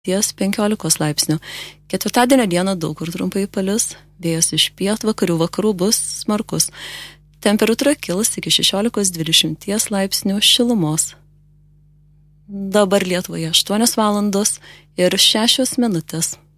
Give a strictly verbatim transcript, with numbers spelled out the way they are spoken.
ties penkiolikos laipsnių. Ketvirtadienio dieną daug kur trumpai palis, vėjas iš pietvakarių vakarų bus smarkus. Temperatūra kils iki šešiolikos dvidešimties laipsnių šilumos. Dabar Lietuvoje aštuonios valandos ir šešios minutės.